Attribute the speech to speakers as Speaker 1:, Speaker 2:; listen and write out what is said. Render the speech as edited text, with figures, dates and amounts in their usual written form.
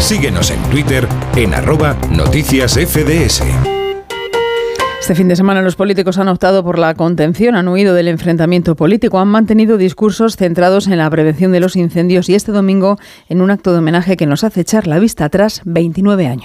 Speaker 1: Síguenos en Twitter en @noticiasfds.
Speaker 2: Este fin de semana los políticos han optado por la contención, han huido del enfrentamiento político, han mantenido discursos centrados en la prevención de los incendios y este domingo en un acto de homenaje que nos hace echar la vista atrás 29 años.